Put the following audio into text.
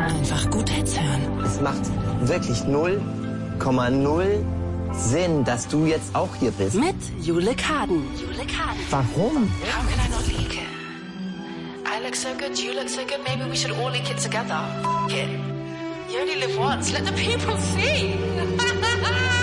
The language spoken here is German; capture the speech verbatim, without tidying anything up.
Einfach gute Hits hören. Es macht wirklich null Komma null Sinn, dass du jetzt auch hier bist. Mit Jule Kaden. Jule Kaden. Warum? How can I not leak it? I look so good, you look so good, maybe we should all leak it together. F it. You only live once, let the people see.